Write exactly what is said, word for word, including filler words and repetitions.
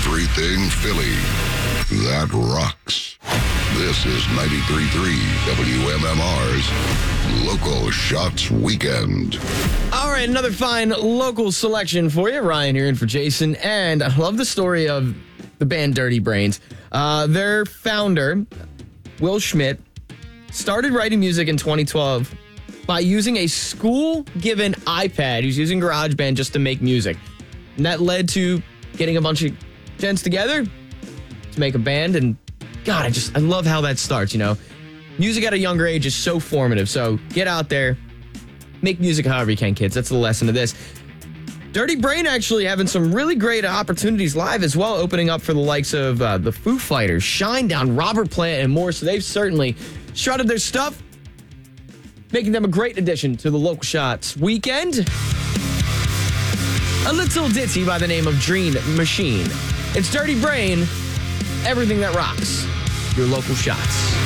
Everything Philly. That rocks. This is ninety-three point three W M M R's Local Shots Weekend. All right, another fine local selection for you. Ryan here in for Jason. And I love the story of the band Dirty Brains. Uh, their founder, Will Schmidt, started writing music in twenty twelve by using a school-given iPad. He was using GarageBand just to make music. And that led to getting a bunch of gents together to make a band. And God, I just, I love how that starts, you know. Music at a younger age is so formative. So get out there, make music however you can, kids. That's the lesson of this. Dirty Brain actually having some really great opportunities live as well, opening up for the likes of uh, the Foo Fighters, Shinedown, Robert Plant, and more. So they've certainly strutted their stuff, making them a great addition to the Local Shots Weekend. A little ditty by the name of Dream Machine. It's Dirty Brain, everything that rocks. Your Local Shots.